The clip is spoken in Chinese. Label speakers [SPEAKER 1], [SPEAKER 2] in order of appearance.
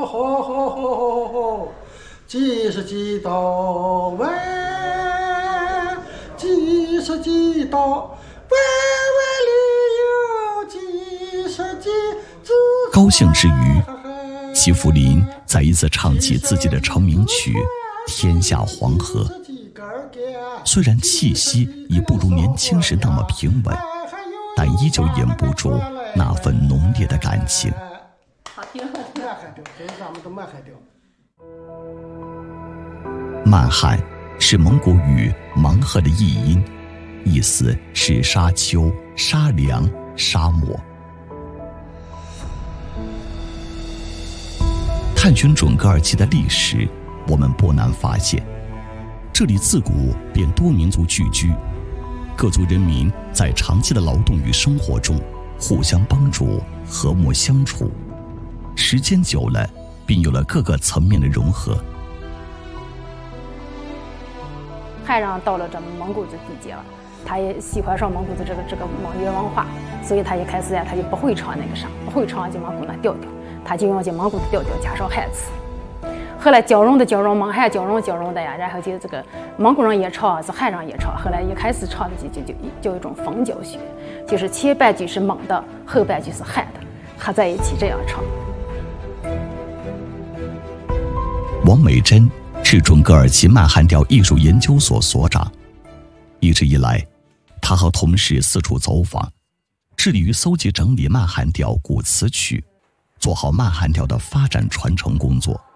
[SPEAKER 1] 吼吼吼吼，几十几道弯，几十几道弯弯里有几十几只。
[SPEAKER 2] 高兴之余，戚福林再一次唱起自己的成名曲《天下黄河》。虽然气息已不如年轻时那么平稳，但依旧掩不住那份浓烈的感情。漫汉是蒙古语蛮河的译音，意思是沙丘、沙梁、沙漠。探寻准噶尔旗的历史，我们不难发现，这里自古便多民族聚居，各族人民在长期的劳动与生活中互相帮助，和睦相处，时间久了并有了各个层面的融合。
[SPEAKER 3] 汉人到了这蒙古族地界了，他也喜欢上蒙古族这个蒙语文化，所以他一开始呀，他就不会唱那个啥，不会唱就蒙古那调调，他就用这蒙古的调调加上汉词。后来交融的交融，蒙汉交融的呀，然后就这个蒙古人也唱，是汉人也唱。后来一开始唱的就有一种逢教学，就是前半句是蒙的，后半句是汉的，合在一起这样唱。
[SPEAKER 2] 王美珍是准噶尔旗漫汉调艺术研究所所长，一直以来，他和同事四处走访，致力于搜集整理漫汉调古词曲，做好漫汉调的发展传承工作。